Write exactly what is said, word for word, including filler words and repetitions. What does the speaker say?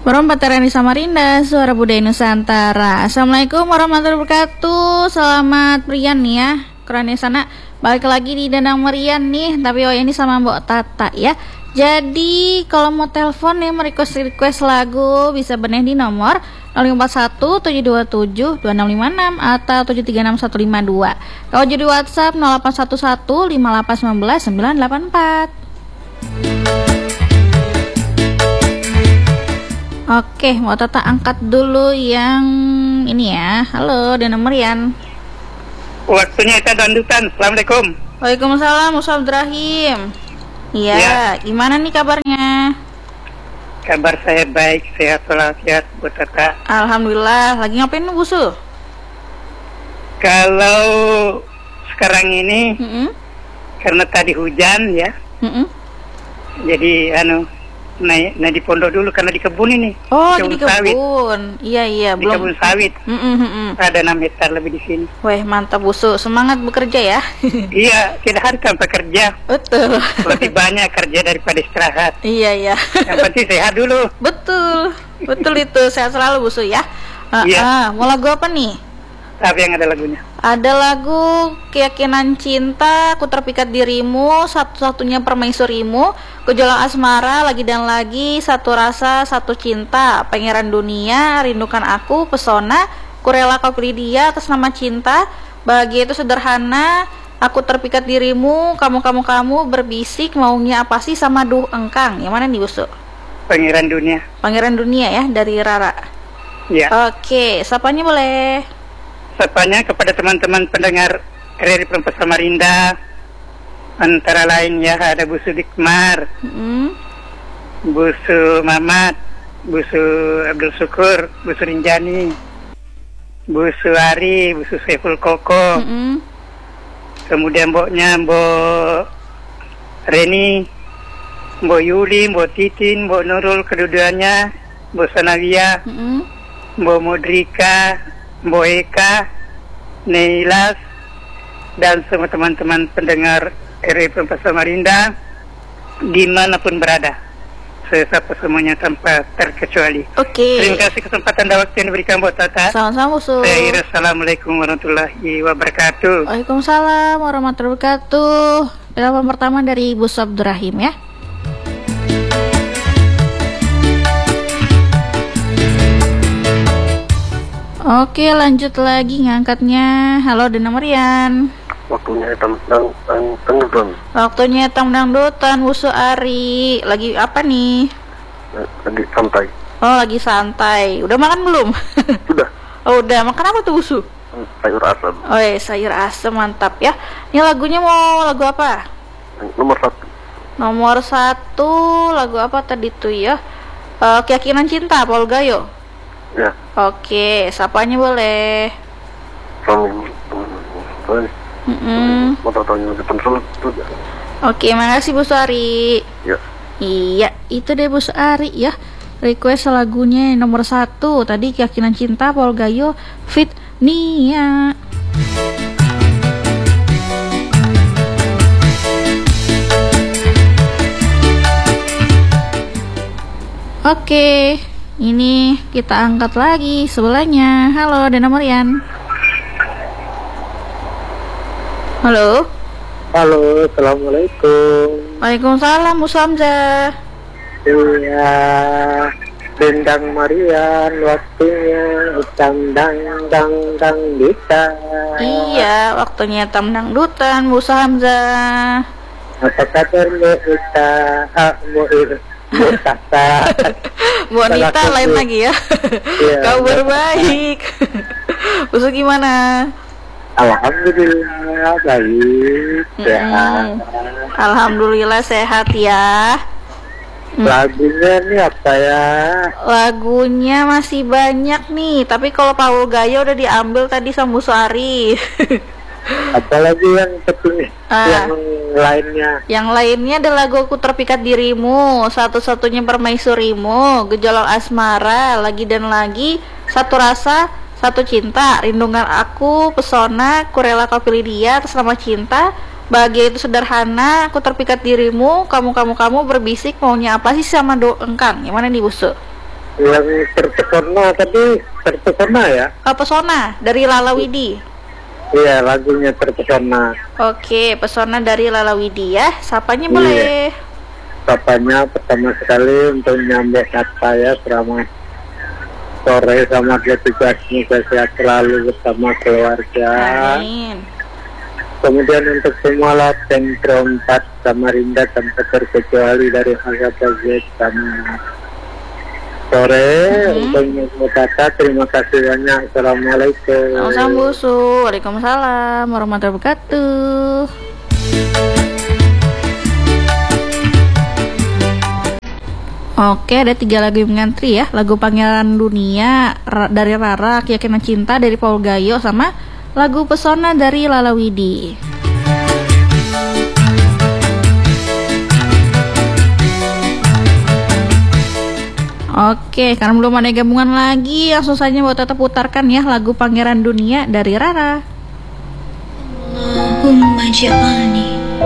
Forum Veteran di Samarinda, Suara Budaya Nusantara. Assalamualaikum warahmatullahi wabarakatuh. Selamat Prian nih ya. Keren ya sana. Balik lagi di Danang Merian nih. Tapi oh ini sama Mbok Tata ya. Jadi kalau mau telepon nih, mau request-request lagu, bisa benih di nomor nol lima empat satu tujuh dua tujuh dua enam lima enam atau tujuh tiga enam satu lima dua. Kalau jadi WhatsApp nol delapan satu satu lima delapan sembilan sembilan delapan empat. Oke, mau Tata angkat dulu yang ini ya. Halo, Danang Merian. Waktunya kita dandutan. Assalamualaikum. Waalaikumsalam, Musa Abdurrahim. Iya, ya. Gimana nih kabarnya? Kabar saya baik, sehat walafiat, Bu Tata. Alhamdulillah. Lagi ngapain nih, Busu? Kalau sekarang ini, Mm-mm. karena tadi hujan ya, Mm-mm. jadi anu naik naik di pondok dulu karena di kebun ini. Oh, di di sawit. kebun. Iya, iya, Di belum. kebun sawit. Mm-mm, mm-mm. Ada enam hektar lebih di sini. Weh, mantap Busu. Semangat bekerja ya. Iya, kita harus tanpa kerja. Betul. Lebih banyak kerja daripada istirahat. Iya, iya. Yang penting sehat dulu. Betul. Betul itu. Sehat selalu Busu ya. Ah, Iya. ah. Mau lagu apa nih? Tapi yang ada lagunya. Ada lagu Keyakinan Cinta, Ku Terpikat Dirimu, Satu-satunya Permaisurimu, Gejolak Asmara, Lagi dan Lagi, Satu Rasa, Satu Cinta, Pangeran Dunia, Rindukan Aku, Pesona, Ku Rela Kau Pilih Dia, Atas Nama Cinta, Bahagia Itu Sederhana, Aku Terpikat Dirimu, Kamu-Kamu-Kamu, Berbisik, Maunya Apa Sih, sama Duh Engkang. Yang mana nih Busu? Pangeran Dunia. Pangeran Dunia ya, dari Rara. Ya. Oke, sapanya boleh. Sapanya kepada teman-teman pendengar R R I Perempat Samarinda, antara lain ya ada Busu Dikmar, Mm-hmm. Busu Mamat, Busu Abdul Syukur, Busu Rinjani, Busu Ari, Busu Saiful Koko, Mm-hmm. kemudian mboknya Mbok Reni, Mbok Yuli, Mbok Titin, Mbok Nurul kedudukannya, Mbok Sanawia, Mm-hmm. Mbok Mudrika, Mbok Eka, Neilas, dan semua teman-teman pendengar R R I Perempat Samarinda dimanapun berada. Saya sapa semuanya tanpa terkecuali. Oke. Terima kasih kesempatan dan waktu yang diberikan buat Tata. Sama-sama Busu. Saya kira Assalamualaikum warahmatullahi wabarakatuh. Waalaikumsalam warahmatullahi wabarakatuh. Telepon pertama dari Busu Abdurrahim ya. Oke, lanjut lagi ngangkatnya. Halo, Danang Merian. Waktunya hitam dan tenggelam. Waktunya hitam dangdutan, Busu Ari. Lagi apa nih? Lagi santai. Oh, lagi santai. Udah makan belum? Sudah. Oh, udah. Makan apa tuh, Busu? Sayur asam. Oh, iya, sayur asem, mantap ya. Ini lagunya mau lagu apa? Nomor satu. Nomor satu, lagu apa tadi tuh ya? Eh, Keyakinan Cinta, Paul Gayo. Ya. Oke, sapanya boleh. From. Mm-mm. Mau tanya di pensul itu. Oke, makasih Bu Suari. Ya. Iya, itu deh Bu Suari ya. Request lagunya nomor satu tadi Keyakinan Cinta, Paul Gayo, Fit Nia. Oke, ini kita angkat lagi sebelahnya. Halo, Danang Merian. Halo. Halo, Assalamualaikum. Waalaikumsalam, Musa Hamzah. Iya, Dendang Marian, waktunya hitam dang dang dang dita. Iya, waktunya tam dangdutan, Musa Hamzah. Apa kabar Mbak Ita? Ah, Mbak Ita. Mbak Tata. Bu Anita Salah lain satu. lagi ya. Iya. Kabar baik. Musa gimana? Alhamdulillah baik. Sehat. Mm-mm. Alhamdulillah sehat ya. Mm. Lagunya nih apa ya? Lagunya masih banyak nih, tapi kalau Paul Gayo udah diambil tadi sama Bu Suari. Apalagi yang satunya, Ah. yang lainnya. Yang lainnya ada lagu Aku Terpikat Dirimu, Satu-satunya Permaisurimu, Gejolak Asmara, Lagi dan Lagi, Satu Rasa, Satu Cinta, Rindukan Aku, Pesona, Ku Rela Kau Pilih Dia, Atas Nama Cinta, Bahagia Itu Sederhana, Aku Terpikat Dirimu, Kamu Kamu Kamu, Berbisik, Maunya Apa Sih, sama Do Engkang. Yang mana nih Busu? Yang terpesona tadi terpesona ya? Oh, Pesona dari Lala Widi. Iya, lagunya terpesona. Oke, Pesona dari Lala Widi ya. Sapanya Iya. boleh. Sapanya pertama sekali untuk menyambut kata ya, selamat sore, selamat bertugas, semoga sehat selalu bersama keluarga. Amin. Kemudian untuk semua laten empat Samarinda tanpa terkecuali dari Harga Bajet sama sore. Hmm. Untuk Ibu Tata, terima kasih banyak. Assalamualaikum. Sama-sama Busu. Waalaikumsalam warahmatullahi wabarakatuh. Oke, ada tiga lagu yang mengantri ya. Lagu Pangeran Dunia Ra- dari Rara, Keyakinan Cinta dari Paul Gayo, sama lagu Pesona dari Lala Widi. Oke, karena belum ada gabungan lagi, langsung saja buat tetap putarkan ya lagu Pangeran Dunia dari Rara. Allahumma ja'alni